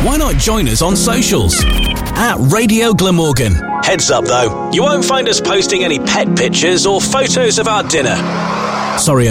why not join us on socials? At Radio Glamorgan. Heads up though, you won't find us posting any pet pictures or photos of our dinner. Sorry